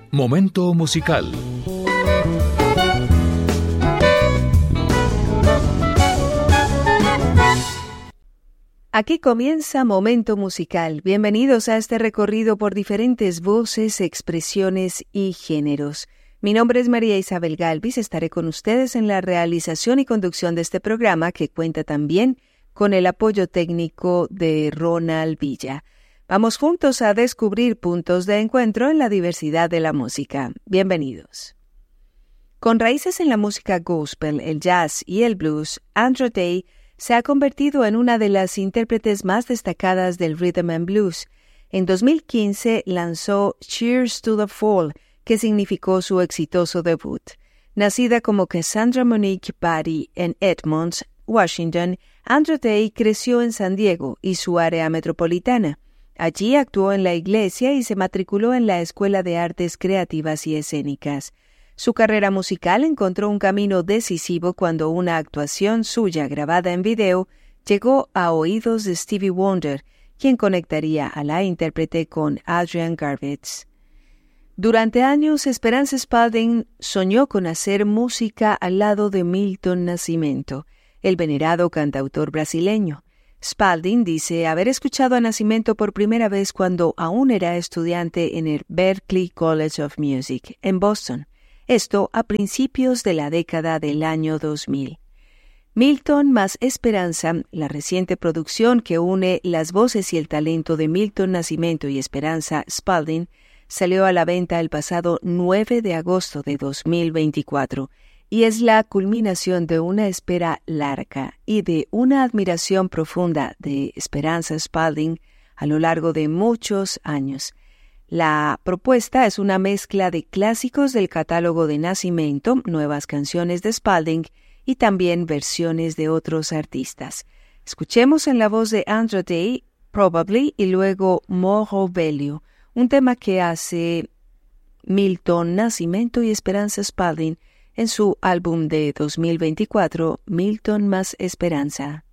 Momento musical. Aquí comienza Momento Musical. Bienvenidos a este recorrido por diferentes voces, expresiones y géneros. Mi nombre es María Isabel Galvis. Estaré con ustedes en la realización y conducción de este programa, que cuenta también con el apoyo técnico de Ronald Villa. Vamos juntos a descubrir puntos de encuentro en la diversidad de la música. Bienvenidos. Con raíces en la música gospel, el jazz y el blues, Andra Day se ha convertido en una de las intérpretes más destacadas del rhythm and blues. En 2015 lanzó Cheers to the Fall, que significó su exitoso debut. Nacida como Cassandra Monique Barry en Edmonds, Washington, Andra Day creció en San Diego y su área metropolitana. Allí actuó en la iglesia y se matriculó en la Escuela de Artes Creativas y Escénicas. Su carrera musical encontró un camino decisivo cuando una actuación suya grabada en video llegó a oídos de Stevie Wonder, quien conectaría a la intérprete con Adrian Garbitz. Durante años, Esperanza Spalding soñó con hacer música al lado de Milton Nascimento, el venerado cantautor brasileño. Spalding dice haber escuchado a Nascimento por primera vez cuando aún era estudiante en el Berklee College of Music, en Boston. Esto a principios de la década del año 2000. Milton más Esperanza, la reciente producción que une las voces y el talento de Milton Nascimento y Esperanza Spalding, salió a la venta el pasado 9 de agosto de 2024 y es la culminación de una espera larga y de una admiración profunda de Esperanza Spalding a lo largo de muchos años. La propuesta es una mezcla de clásicos del catálogo de Nascimento, nuevas canciones de Spalding y también versiones de otros artistas. Escuchemos en la voz de Andra Day, Probably, y luego Moro Velho, un tema que hace Milton Nascimento y Esperanza Spalding en su álbum de 2024, Milton más Esperanza.